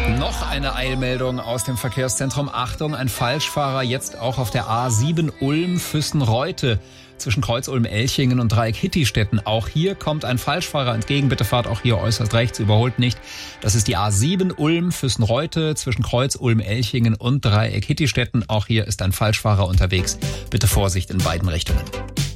Noch eine Eilmeldung aus dem Verkehrszentrum. Achtung, ein Falschfahrer jetzt auch auf der A7 Ulm-Füssen-Reute zwischen Kreuz Ulm-Elchingen und Dreieck Hittistetten. Auch hier kommt ein Falschfahrer entgegen. Bitte fahrt auch hier äußerst rechts, überholt nicht. Das ist die A7 Ulm-Füssen-Reute zwischen Kreuz Ulm-Elchingen und Dreieck Hittistetten. Auch hier ist ein Falschfahrer unterwegs. Bitte Vorsicht in beiden Richtungen.